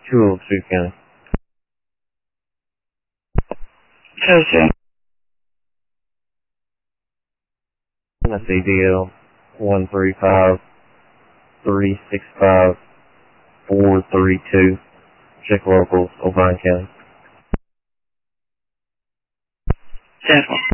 202 County. Chelsea. That's ADL 135-365-432. Check locals, O'Brien County. Central.